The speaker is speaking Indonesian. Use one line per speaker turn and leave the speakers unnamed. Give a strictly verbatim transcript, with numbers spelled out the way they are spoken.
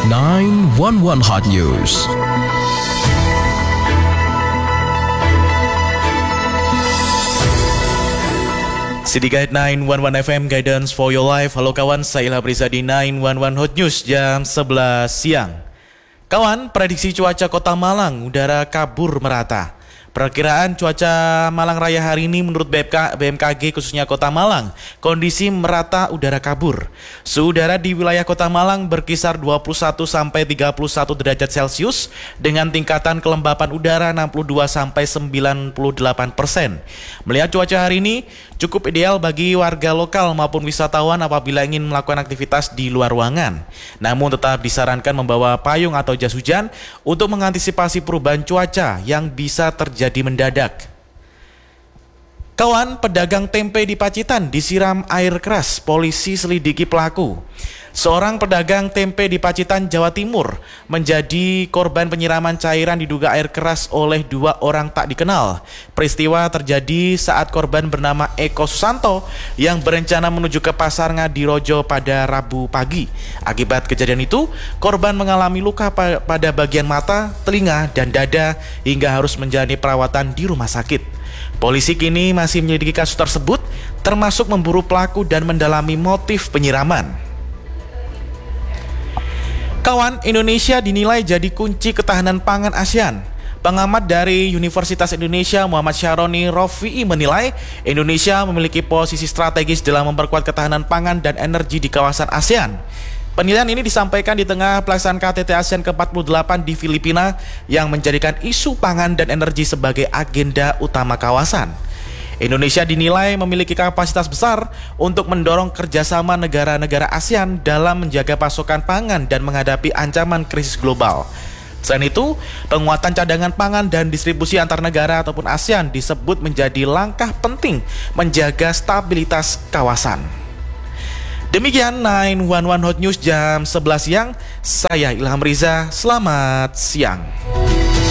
nine one one Hot News.
City Guide nine one one F M Guidance for Your Life. Halo kawan, saya Ilham Riza di nine one one Hot News jam sebelas siang. Kawan, prediksi cuaca Kota Malang, udara kabur merata. Perkiraan cuaca Malang Raya hari ini menurut B M K G khususnya Kota Malang, kondisi merata udara kabur. Suhu udara di wilayah Kota Malang berkisar dua puluh satu sampai tiga puluh satu derajat Celcius dengan tingkatan kelembapan udara enam puluh dua sampai sembilan puluh delapan persen. Melihat cuaca hari ini cukup ideal bagi warga lokal maupun wisatawan apabila ingin melakukan aktivitas di luar ruangan. Namun tetap disarankan membawa payung atau jas hujan untuk mengantisipasi perubahan cuaca yang bisa terjadi jadi mendadak. Kawan, pedagang tempe di Pacitan disiram air keras, polisi selidiki pelaku. Seorang pedagang tempe di Pacitan, Jawa Timur menjadi korban penyiraman cairan diduga air keras oleh dua orang tak dikenal. Peristiwa terjadi saat korban bernama Eko Susanto yang berencana menuju ke Pasar Ngadirojo pada Rabu pagi. Akibat kejadian itu, korban mengalami luka pada bagian mata, telinga, dan dada hingga harus menjalani perawatan di rumah sakit. Polisi kini masih menyelidiki kasus tersebut, termasuk memburu pelaku dan mendalami motif penyiraman. Kawan, Indonesia dinilai jadi kunci ketahanan pangan ASEAN. Pengamat dari Universitas Indonesia Muhammad Syahroni Rofi'i menilai Indonesia memiliki posisi strategis dalam memperkuat ketahanan pangan dan energi di kawasan ASEAN. Penilaian ini disampaikan di tengah pelaksanaan K T T ASEAN ke empat puluh delapan di Filipina yang menjadikan isu pangan dan energi sebagai agenda utama kawasan. Indonesia dinilai memiliki kapasitas besar untuk mendorong kerjasama negara-negara ASEAN dalam menjaga pasokan pangan dan menghadapi ancaman krisis global. Selain itu, penguatan cadangan pangan dan distribusi antar negara ataupun ASEAN disebut menjadi langkah penting menjaga stabilitas kawasan. Demikian nine one one Hot News jam sebelas siang. Saya Ilham Riza, selamat siang.